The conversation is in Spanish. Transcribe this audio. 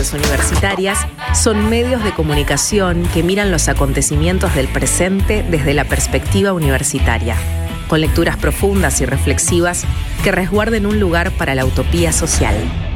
Voces Universitarias son medios de comunicación que miran los acontecimientos del presente desde la perspectiva universitaria, con lecturas profundas y reflexivas que resguarden un lugar para la utopía social.